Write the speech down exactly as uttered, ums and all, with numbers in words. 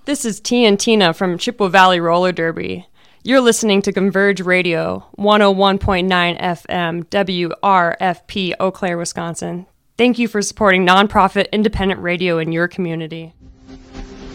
This is T and Tina from Chippewa Valley Roller Derby. You're listening to Converge Radio, one oh one point nine F M, W R F P, Eau Claire, Wisconsin. Thank you for supporting nonprofit independent radio in your community.